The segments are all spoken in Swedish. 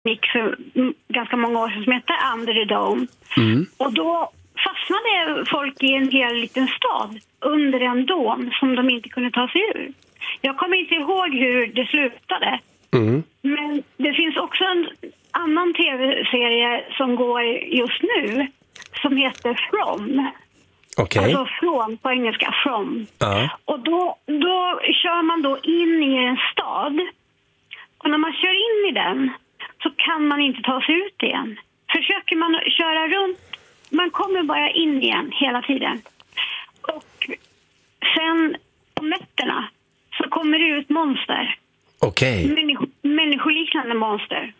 gick för ganska många år sedan som hette Under the Dome. Och då fastnade folk i en hel liten stad under en dom som de inte kunde ta sig ur. Jag kommer inte ihåg hur det slutade. Men det finns också en annan tv-serie som går just nu som heter From. Okay. Alltså från på engelska, From. Och då kör man då in i en stad. Och när man kör in i den så kan man inte ta sig ut igen. Försöker man köra runt, man kommer bara in igen hela tiden. Och sen på nätterna så kommer det ut monster. Okej. Människoliknande monster.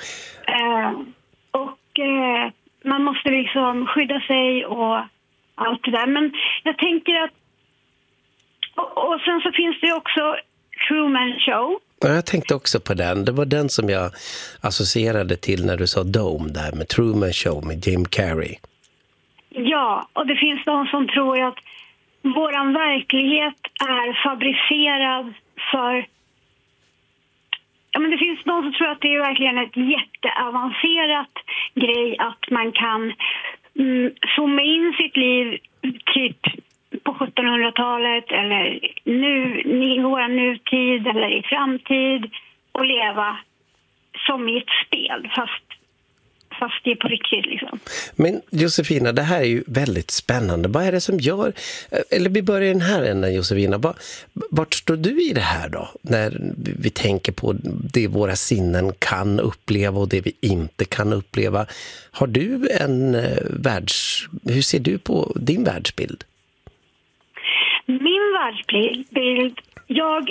Man måste liksom skydda sig och allt det där. Men jag tänker att... Och sen så finns det också Truman Show. Ja, jag tänkte också på den. Det var den som jag associerade till när du sa Dome där med Truman Show med Jim Carrey. Ja, och det finns de som tror att våran verklighet är fabricerad för... Ja, men det finns de som tror att det är verkligen ett jätteavancerat grej att man kan zooma in sitt liv typ på 1700-talet eller nu i vår nutid eller i framtid och leva som i ett spel fast det är på riktigt liksom. Men Josefina, det här är ju väldigt spännande. Vad är det som gör, eller vi börjar den här änden Josefina, vart står du i det här då? När vi tänker på det våra sinnen kan uppleva och det vi inte kan uppleva. Har du hur ser du på din världsbild? Min världsbild, jag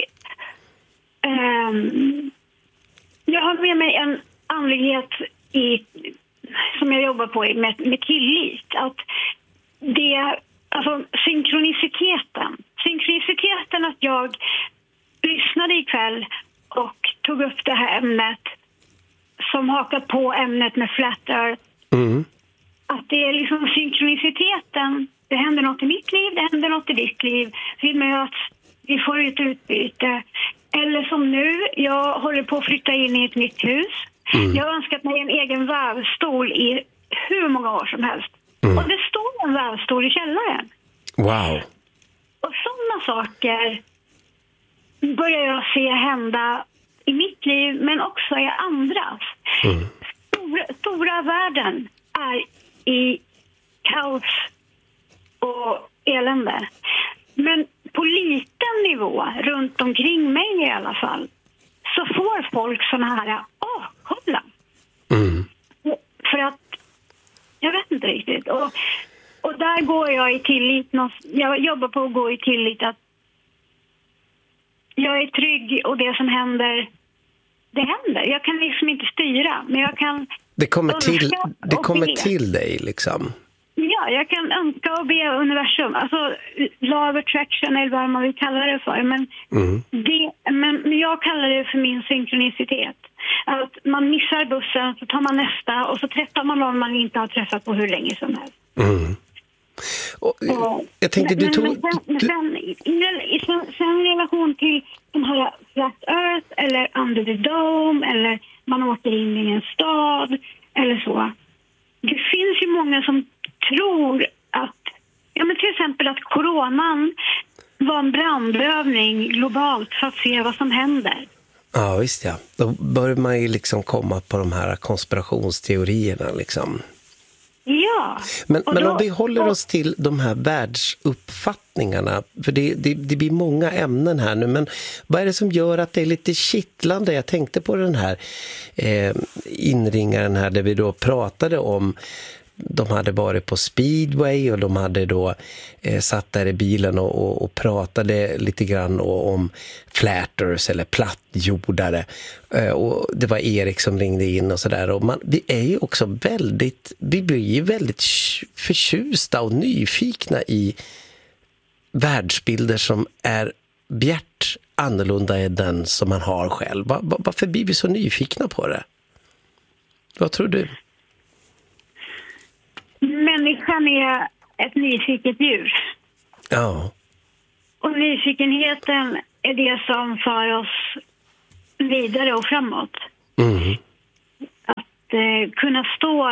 har med mig en andlighet som jag jobbar på med tillit. Att det, alltså synkroniciteten att jag lyssnade ikväll och tog upp det här ämnet som hakar på ämnet med Flat Earth. Att det är liksom synkroniciteten. Det händer något i mitt liv, det händer något i ditt liv. Vi möts, vi får ett utbyte. Eller som nu, jag håller på att flytta in i ett nytt hus. Jag har önskat mig en egen vävstol i hur många år som helst. Och det står en vävstol i källaren. Wow. Och sådana saker börjar jag se hända i mitt liv men också i andras. Stora världen är i kaos och elände. Men på liten nivå, runt omkring mig i alla fall, så får folk såna här kolla. För att jag vet inte riktigt. Och där går jag i tillit. Jag jobbar på att gå i tillit att jag är trygg och det som händer, det händer. Jag kan liksom inte styra, men jag kan... Det kommer till dig liksom. Ja, jag kan önska och be universum. Alltså law of attraction eller vad man vill kalla det för. Men jag kallar det för min synkronicitet. Att man missar bussen, så tar man nästa och så träffar man någon man inte har träffat på hur länge som helst. Jag tänkte sen i relation till de här Flat Earth eller Under the Dome eller man åker in i en stad eller så. Det finns ju många som tror att, till exempel att coronan var en brandövning globalt för att se vad som händer. Ja, visst ja. Då börjar man ju liksom komma på de här konspirationsteorierna liksom. Ja. Men om vi håller oss till de här världsuppfattningarna, för det blir många ämnen här nu, men vad är det som gör att det är lite kittlande? Jag tänkte på den här inringaren här där vi då pratade om, de hade varit på speedway och de hade då satt där i bilen och pratade lite grann om flatters eller plattjordare, och det var Erik som ringde in och sådär, och vi är ju också vi blir ju väldigt förtjusta och nyfikna i världsbilder som är bjärt annorlunda än den som man har själv. Varför blir vi så nyfikna på det? Vad tror du? Människan är ett nyfiket djur. Ja. Och nyfikenheten är det som för oss vidare och framåt. kunna stå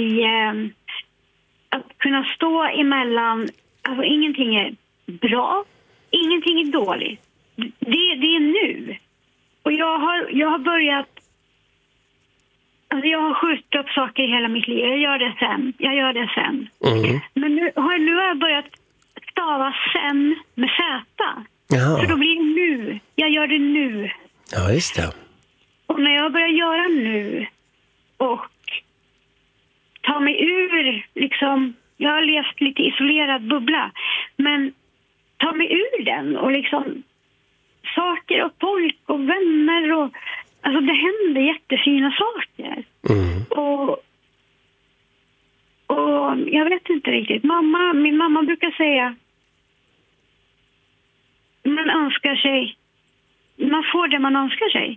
att kunna stå emellan, alltså ingenting är bra, ingenting är dåligt. Det är nu. Och jag har börjat, alltså jag har skjutit upp saker i hela mitt liv. Jag gör det sen. Men nu har jag börjat stava sen med Z. Jaha. Så då blir det nu. Jag gör det nu. Ja, just det. Och när jag börjar göra nu och ta mig ur, liksom, jag har levt lite isolerad bubbla, men ta mig ur den och liksom saker och folk och vänner och alltså det händer jättefina saker. Och jag vet inte riktigt. Min mamma brukar säga man önskar sig, man får det man önskar sig.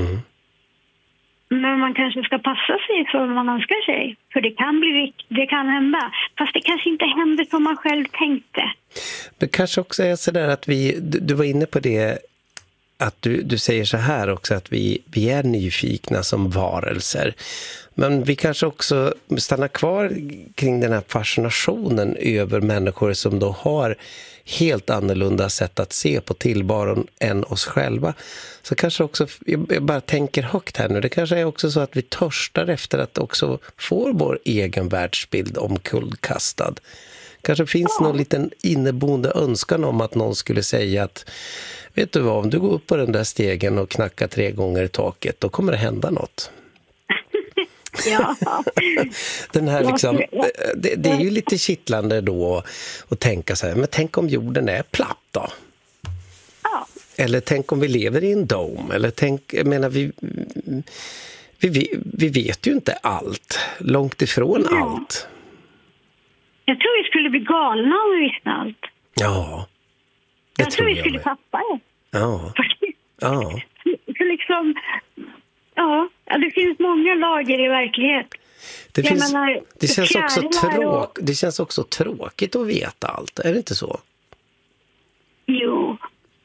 Men man kanske ska passa sig för vad man önskar sig. För det kan hända. Fast det kanske inte händer som man själv tänkte. Det kanske också är så där att du var inne på det, att du säger så här också, att vi är nyfikna som varelser. Men vi kanske också stannar kvar kring den här fascinationen över människor som då har helt annorlunda sätt att se på tillvaron än oss själva. Så kanske också, jag bara tänker högt här nu, det kanske är också så att vi törstar efter att också få vår egen världsbild omkullkastad. Kanske finns någon liten inneboende önskan om att någon skulle säga att vet du vad, om du går upp på den där stegen och knackar 3 gånger i taket, då kommer det hända något. Ja. Den här liksom, det är ju lite kittlande då att tänka så här, men tänk om jorden är platt då? Ja. Eller tänk om vi lever i en dome? Eller jag menar, vi vet ju inte allt. Långt ifrån allt. Jag tror vi skulle bli galna om vi visste allt. Ja. Jag tror vi skulle tappa det. Ja. Ja. Så liksom, ja, det finns många lager i verklighet. Det känns också tråkigt att veta allt. Är det inte så? Jo.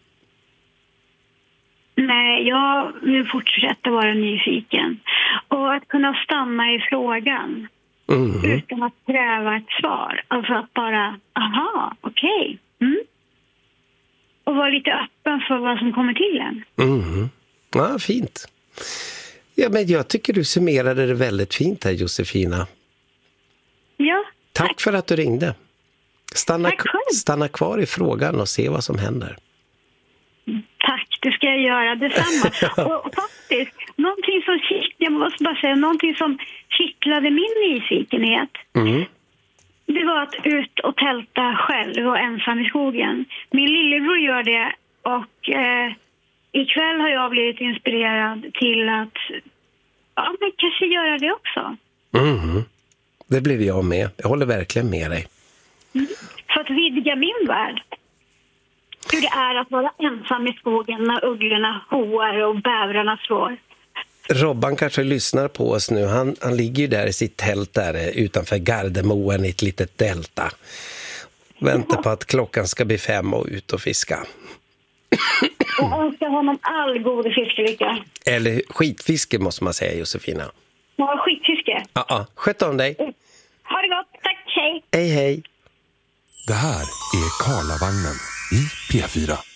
Nej, jag vill fortsätta vara nyfiken. Och att kunna stanna i frågan. Utan att kräva ett svar. Alltså att bara, aha, okej. Och vara lite öppen för vad som kommer till en. Ja, fint. Ja, men jag tycker du summerade det väldigt fint här, Josefina. Ja. Tack för att du ringde. Stanna kvar i frågan och se vad som händer. Tack, det ska jag göra. Detsamma. Och faktiskt, någonting som kittlade min nyfikenhet. Det var att ut och tälta själv och ensam i skogen. Min lillebror gör det och ikväll har jag blivit inspirerad till att men kanske göra det också. Det blev jag med. Jag håller verkligen med dig. För att vidga min värld. Hur det är att vara ensam i skogen när ugglorna hoar och bävrarna slår. Robban kanske lyssnar på oss nu. Han ligger ju där i sitt tält där utanför Gardermoen i ett litet delta. Väntar på att klockan ska bli 5 och ut och fiska. Jag önskar honom all god fiskelycka. Eller skitfiske måste man säga, Josefina. Ja, skitfiske. Ja, sköt om dig. Ha det gott, tack, hej. Hej, hej. Det här är Karlavagnen i P4.